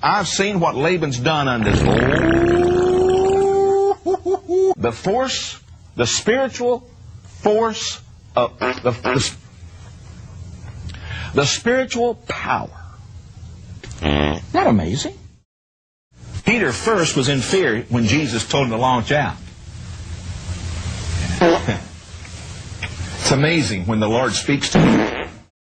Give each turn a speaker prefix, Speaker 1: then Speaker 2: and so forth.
Speaker 1: I've seen what Laban's done unto the force, the spiritual force of the spiritual power. Isn't that amazing? Peter first was in fear when Jesus told him to launch out. It's amazing when the Lord speaks to you.